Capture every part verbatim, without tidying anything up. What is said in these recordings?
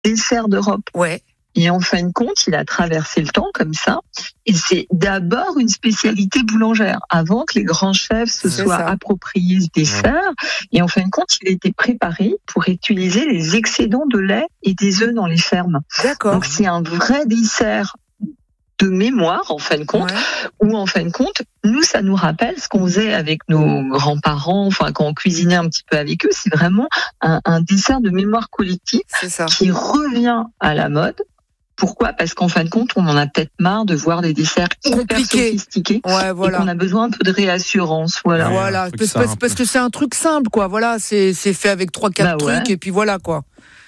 dessert d'Europe. Ouais. Et en fin de compte, il a traversé le temps comme ça. Et c'est d'abord une spécialité boulangère, avant que les grands chefs se C'est soient ça. appropriés ce dessert. Ouais. Et en fin de compte, il a été préparé pour utiliser les excédents de lait et des œufs dans les fermes. D'accord. Donc c'est un vrai dessert de mémoire, en fin de compte, ouais. Où en fin de compte, nous, ça nous rappelle ce qu'on faisait avec nos grands-parents, enfin, quand on cuisinait un petit peu avec eux. C'est vraiment un, un dessert de mémoire collective qui revient à la mode. Pourquoi ? Parce qu'en fin de compte, on en a peut-être marre de voir des desserts hyper sophistiqués, ouais, voilà. Et qu'on a besoin un peu de réassurance, voilà. Ouais, voilà, parce, parce, parce que c'est un truc simple, quoi. Voilà, c'est c'est fait avec trois quatre bah, trucs ouais. Et puis voilà, quoi.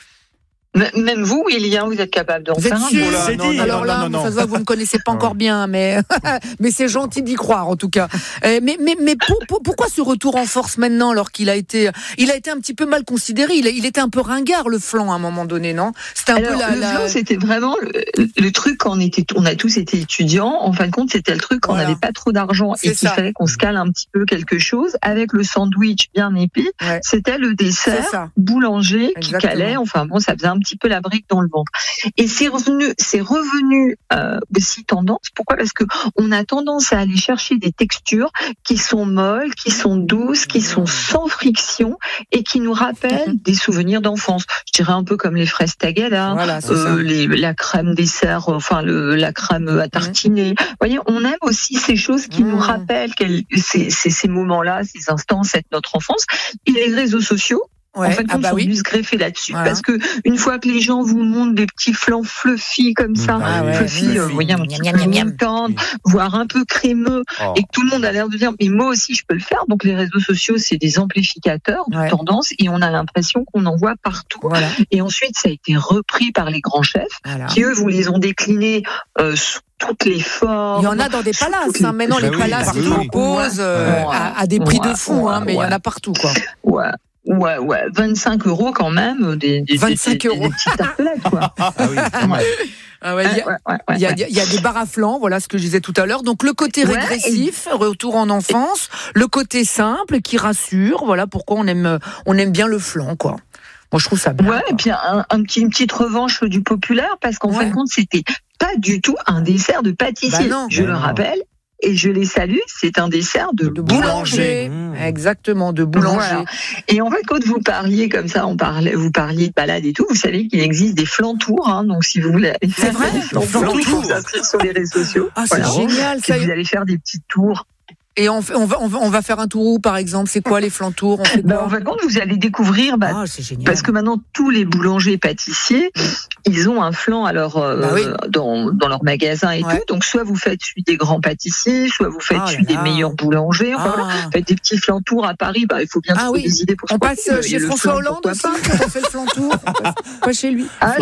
Même vous, William, vous êtes capable d'en faire un. C'est dit. Alors là, non, non, non. Ça se voit que vous ne connaissez pas encore bien, mais mais c'est gentil d'y croire en tout cas. Mais mais mais pour, pour, pourquoi ce retour en force maintenant, alors qu'il a été il a été un petit peu mal considéré. Il, il était un peu ringard le flan à un moment donné, non ? C'était un alors, peu la. Le la... flan, c'était vraiment le, le truc quand on était, on a tous été étudiants. En fin de compte, c'était le truc quand voilà. On n'avait pas trop d'argent c'est et qu'il ça. Fallait qu'on se cale un petit peu quelque chose avec le sandwich bien épais. Ouais. C'était le dessert boulanger Exactement. Qui calait. Enfin bon, ça faisait un petit peu la brique dans le ventre. Et c'est revenu, c'est revenu euh, aussi tendance. Pourquoi ? Parce que on a tendance à aller chercher des textures qui sont molles, qui sont douces, qui sont sans friction et qui nous rappellent des souvenirs d'enfance. Je dirais un peu comme les fraises Tagada, voilà, euh, les, la crème dessert, enfin le, la crème à tartiner. Mmh. Vous voyez, on aime aussi ces choses qui mmh. nous rappellent ces, ces, ces moments-là, ces instants, cette notre enfance. Et les réseaux sociaux. Ouais, en fait, ah bah sont oui. venus se greffer là-dessus voilà. Parce que une fois que les gens vous montrent des petits flans fluffy comme ça, ah ouais, fluffy, ouais, euh, vous voyez un petit peu tendre, voire un peu crémeux, oh. Et que tout le monde a l'air de dire mais moi aussi je peux le faire. Donc les réseaux sociaux c'est des amplificateurs de ouais. tendance et on a l'impression qu'on en voit partout. Voilà. Et ensuite ça a été repris par les grands chefs voilà. Qui eux vous les ont déclinés euh, sous toutes les formes. Il y en a dans des palaces. Les... Hein. Maintenant les bah palaces oui, ils proposent euh, ouais. à, à des prix ouais. de fou, ouais. Hein, mais il ouais. y en a partout quoi. Ouais. Ouais, ouais, vingt-cinq euros quand même, des, des, vingt-cinq des, euros. Des, des petites tartelettes, quoi. Ah oui, ah ouais, il y a, ouais, ouais, ouais, y a, y a des bars à flan, voilà ce que je disais tout à l'heure. Donc le côté ouais, régressif, et... retour en enfance, le côté simple qui rassure, voilà pourquoi on aime, on aime bien le flan, quoi. Moi, je trouve ça bien. Ouais, quoi. Et puis un, un petit, une petite revanche du populaire, parce qu'en ouais. fin de compte, c'était pas du tout un dessert de pâtissier, bah non, je bah le non. rappelle. Et je les salue, c'est un dessert de, de boulanger. boulanger. Mmh. Exactement, de boulanger. Voilà. Et en fait, quand vous parliez comme ça, on parlait, vous parliez de balade et tout, vous savez qu'il existe des flantours, hein, donc si vous voulez aller faire vrai, des flantours, il faut s'inscrire sur les réseaux sociaux. Ah, c'est voilà. génial, ça. Vous allez faire des petits tours. Et on, fait, on, va, on, va, on va faire un tour où, par exemple ? C'est quoi les flantours ? On fait quoi ? Ben, en fin de compte, vous allez découvrir, bah, ah, c'est génial. Parce que maintenant, tous les boulangers pâtissiers, mmh. ils ont un flan alors, euh, bah oui. dans, dans leur magasin et ouais. tout. Donc, soit vous faites celui des grands pâtissiers, soit vous faites oh celui des meilleurs boulangers. Enfin, ah. voilà. Faites des petits flantours à Paris, bah, il faut bien ah, trouver oui. des idées pour on passe euh, chez François Hollande aussi, quand on fait le flantour. Pas chez lui. Ah,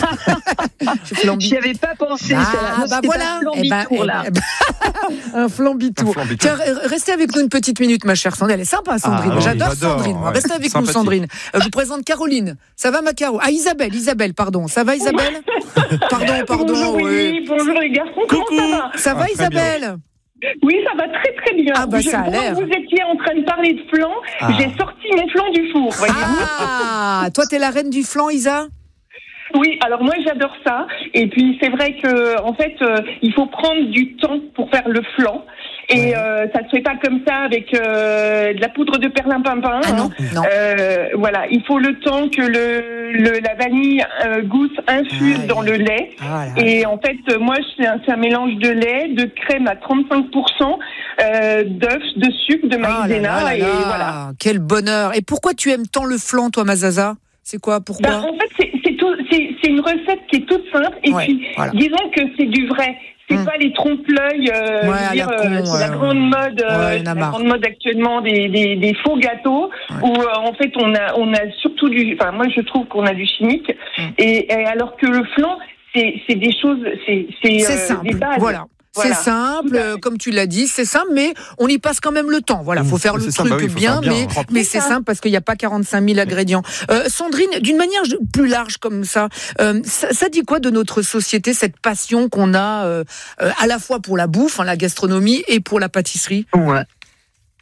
j'y avais pas pensé. Ah, ça. Non, bah voilà. Un flambi-tour, là. Un flambi-tour. Tiens, restez avec nous une petite minute, ma chère Sandrine. Elle est sympa, Sandrine. Ah, j'adore, j'adore Sandrine. Ouais. Restez avec Sympathique. Nous, Sandrine. Euh, je vous présente Caroline. Ça va, ma Caro ? Ah, Isabelle, Isabelle, pardon. Ça va, Isabelle ? Pardon, pardon. Bonjour, oui. Oui. Bonjour, les garçons. Coucou. Comment ça va ? Ça va, ah, Isabelle ? Oui, ça va très très bien. Ah bah ça a l'air. Quand vous étiez en train de parler de flan, ah. j'ai sorti mes flans du four. Voyez-vous. Ah, toi, t'es la reine du flan, Isa ? Oui, alors moi j'adore ça. Et puis c'est vrai que en fait, euh, il faut prendre du temps pour faire le flan. Et ouais. euh, ça se fait pas comme ça avec euh, de la poudre de perlimpinpin. Ah non, non. Euh, voilà, il faut le temps que le, le la vanille euh, gousse infuse ah, dans le lait. Ah, et en fait, moi c'est un, c'est un mélange de lait, de crème à trente-cinq pour cent, euh, d'œufs, de sucre, de maïzena. Ah, et voilà. Quel bonheur. Et pourquoi tu aimes tant le flan, toi, Mazaza ? C'est quoi ? Pourquoi ? Ben, en fait, c'est, c'est, tout, c'est, c'est une recette qui est toute simple. Et ouais, puis, voilà. Disons que c'est du vrai. C'est mmh. pas les trompe-l'œil. Euh, ouais, dire, la con, euh, c'est ouais, la grande mode. Euh, ouais, la grande mode actuellement des, des, des faux gâteaux ouais. où euh, en fait on a on a surtout du. Enfin, moi je trouve qu'on a du chimique. Mmh. Et, et alors que le flan, c'est c'est des choses, c'est c'est, c'est euh, simple. Des bases. Voilà. Voilà. C'est simple, comme tu l'as dit, c'est simple, mais on y passe quand même le temps. Voilà, faut faire le c'est truc simple, bah oui, bien, bien, mais, mais c'est simple parce qu'il n'y a pas quarante-cinq mille ingrédients. Euh, Sandrine, d'une manière plus large comme ça, euh, ça, ça dit quoi de notre société, cette passion qu'on a euh, euh, à la fois pour la bouffe, hein, la gastronomie, et pour la pâtisserie ? Ouais.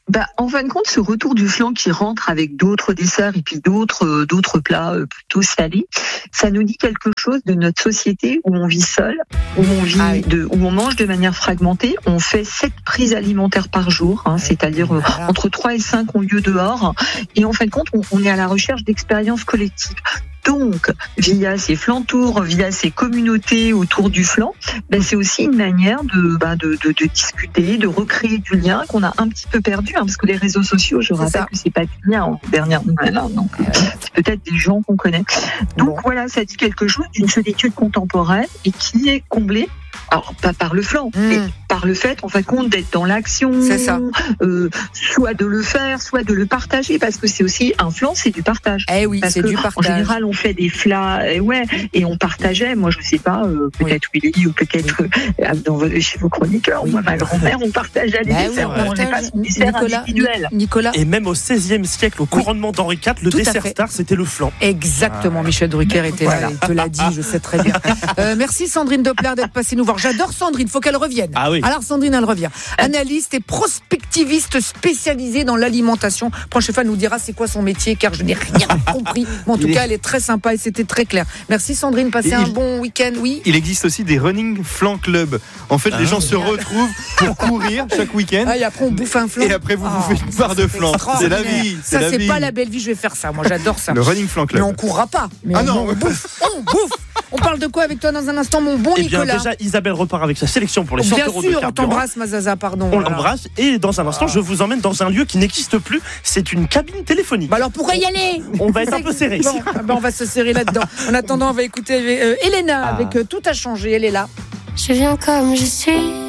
Bah, en fin de compte, ce retour du flan qui rentre avec d'autres desserts et puis d'autres euh, d'autres plats euh, plutôt salés, ça nous dit quelque chose de notre société où on vit seul, où on vit ah oui. de, où on mange de manière fragmentée. On fait sept prises alimentaires par jour, hein, c'est-à-dire euh, voilà. entre trois et cinq ont lieu dehors. Et en fin de compte, on, on est à la recherche d'expériences collectives. Donc, via ces flantours, via ces communautés autour du flan, ben c'est aussi une manière de, ben de, de, de discuter, de recréer du lien qu'on a un petit peu perdu, hein, parce que les réseaux sociaux, je c'est rappelle ça. que c'est pas du lien en dernière nouvelle, hein, donc euh, c'est peut-être des gens qu'on connaît. Donc bon. voilà, ça dit quelque chose d'une solitude contemporaine et qui est comblée. Alors, pas par le flan, mmh. mais par le fait, en fin de compte, d'être dans l'action, c'est ça. Euh, soit de le faire, soit de le partager, parce que c'est aussi un flan, c'est du partage. Eh oui, parce c'est que, du partage. En général, on fait des flats, et ouais, et on partageait. Moi, je sais pas, euh, peut-être oui. Willy ou peut-être oui. euh, dans vos, chez vos chroniqueurs. Oui. Moi, ma grand-mère, on partageait les bah desserts, oui, on mangeait pas son dessert Nicolas, individuel. Nicolas. Et même au seizième siècle, au couronnement oui. d'Henri quatre, le Tout dessert star, c'était le flan. Exactement. Ah. Michel Drucker était voilà. là, il te l'a dit, je sais très bien. euh, merci Sandrine Doppler d'être passée nous voir. J'adore Sandrine. Il faut qu'elle revienne. Ah oui. Alors Sandrine, elle revient. Analyste et prospectiviste spécialisée dans l'alimentation. Prochaine fois, elle nous dira c'est quoi son métier, car je n'ai rien compris. Mais en tout il cas, est... elle est très sympa et c'était très clair. Merci Sandrine, passez il... un bon week-end. Oui. Il existe aussi des running flan club. En fait, ah, les gens se retrouvent pour courir chaque week-end. Ah, et après, on bouffe un flan. Et après, vous oh, bouffez une barre de flan. C'est la vie. C'est ça, la c'est vie. Pas la belle vie. Je vais faire ça. Moi, j'adore ça. Le running flan club. Mais on courra pas. Mais ah on, non. On bouffe. On bouffe. On parle de quoi avec toi dans un instant, mon bon eh Nicolas? bien, déjà, Isabelle repart avec sa sélection pour les cent Bien euros sûr, de carburant. On t'embrasse, Mazaza, pardon. On l'embrasse et dans un instant, ah. je vous emmène dans un lieu qui n'existe plus. C'est une cabine téléphonique. Bah alors pourquoi y aller? On va être un peu serré. Bon, bah on va se serrer là-dedans. En attendant, on va écouter euh, Elena ah. avec euh, Tout a changé. Elle est là. Je viens comme je suis.